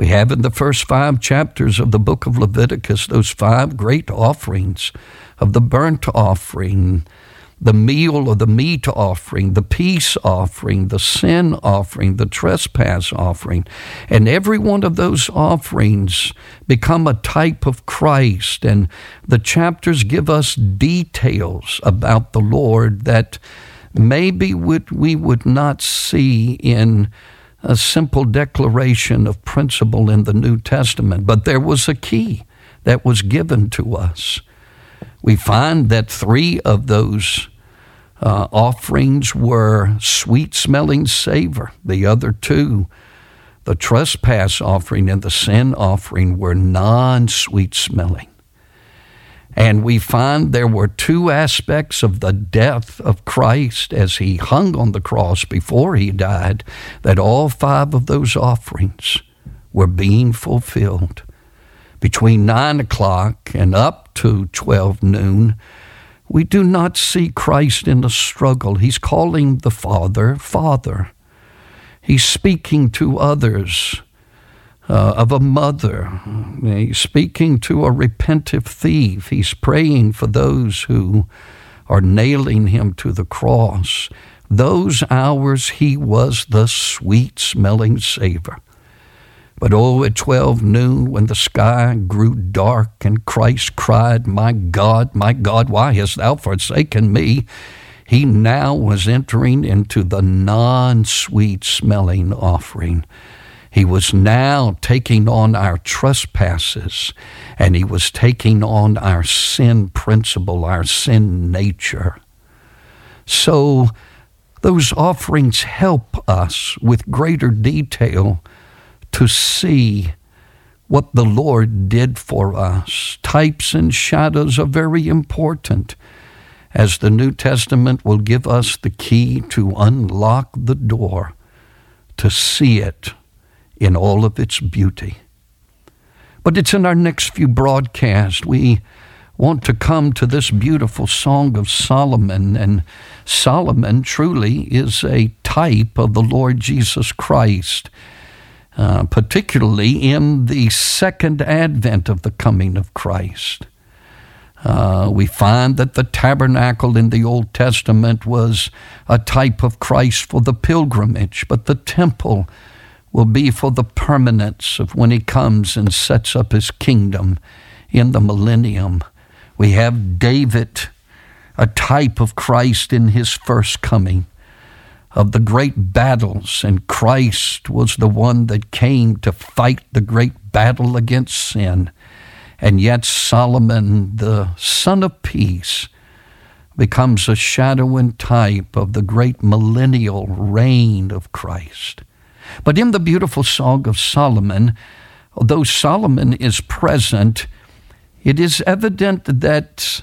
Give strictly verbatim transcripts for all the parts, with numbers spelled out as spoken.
We have in the first five chapters of the book of Leviticus those five great offerings of the burnt offering, the meal or the meat offering, the peace offering, the sin offering, the trespass offering. And every one of those offerings become a type of Christ. And the chapters give us details about the Lord that maybe we would not see in a simple declaration of principle in the New Testament. But there was a key that was given to us. We find that three of those Uh, offerings were sweet-smelling savor. The other two, the trespass offering and the sin offering, were non-sweet-smelling. And we find there were two aspects of the death of Christ as he hung on the cross before he died, that all five of those offerings were being fulfilled. Between nine o'clock and up to twelve noon, we do not see Christ in a struggle. He's calling the Father, Father. He's speaking to others uh, of a mother. He's speaking to a repentant thief. He's praying for those who are nailing him to the cross. Those hours he was the sweet-smelling savor. But oh, at twelve noon, when the sky grew dark and Christ cried, "My God, my God, why hast thou forsaken me?" he now was entering into the non-sweet smelling offering. He was now taking on our trespasses, and he was taking on our sin principle, our sin nature. So those offerings help us with greater detail to see what the Lord did for us. Types and shadows are very important, as the New Testament will give us the key to unlock the door to see it in all of its beauty. But it's in our next few broadcasts. We want to come to this beautiful Song of Solomon, and Solomon truly is a type of the Lord Jesus Christ. Uh, particularly in the second advent of the coming of Christ. Uh, we find that the tabernacle in the Old Testament was a type of Christ for the pilgrimage, but the temple will be for the permanence of when he comes and sets up his kingdom in the millennium. We have David, a type of Christ in his first coming, of the great battles, and Christ was the one that came to fight the great battle against sin. And yet Solomon, the son of peace, becomes a shadow and type of the great millennial reign of Christ. But in the beautiful Song of Solomon, although Solomon is present, it is evident that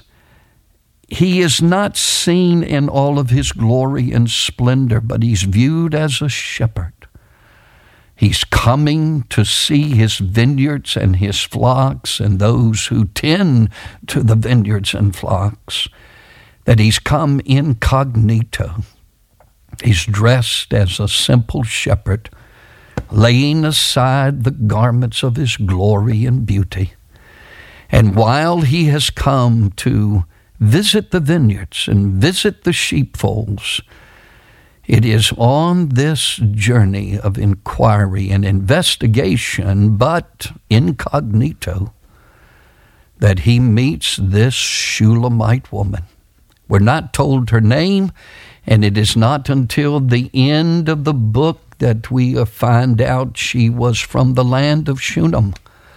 he is not seen in all of his glory and splendor, but he's viewed as a shepherd. He's coming to see his vineyards and his flocks and those who tend to the vineyards and flocks, that he's come incognito. He's dressed as a simple shepherd, laying aside the garments of his glory and beauty. And while he has come to visit the vineyards and visit the sheepfolds, it is on this journey of inquiry and investigation, but incognito, that he meets this Shulamite woman. We're not told her name, and it is not until the end of the book that we find out she was from the land of Shunem,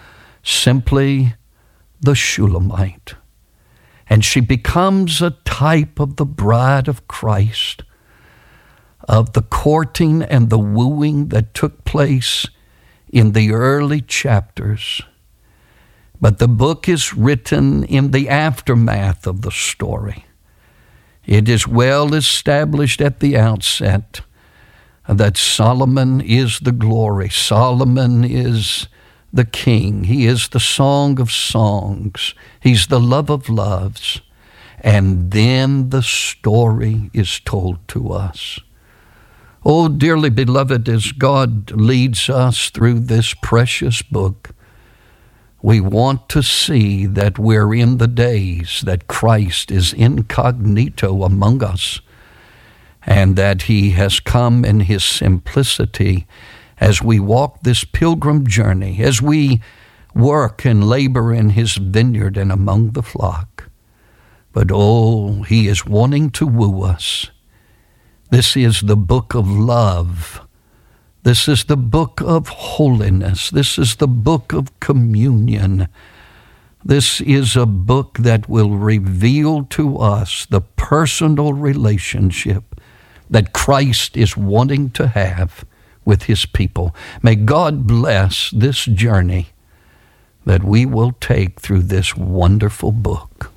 simply the Shulamite. And she becomes a type of the bride of Christ, of the courting and the wooing that took place in the early chapters. But the book is written in the aftermath of the story. It is well established at the outset that Solomon is the glory. Solomon is the king. He is the song of songs. He's the love of loves. And then the story is told to us. Oh, dearly beloved, as God leads us through this precious book, we want to see that we're in the days that Christ is incognito among us, and that he has come in his simplicity as we walk this pilgrim journey, as we work and labor in his vineyard and among the flock. But oh, he is wanting to woo us. This is the book of love. This is the book of holiness. This is the book of communion. This is a book that will reveal to us the personal relationship that Christ is wanting to have with his people. May God bless this journey that we will take through this wonderful book.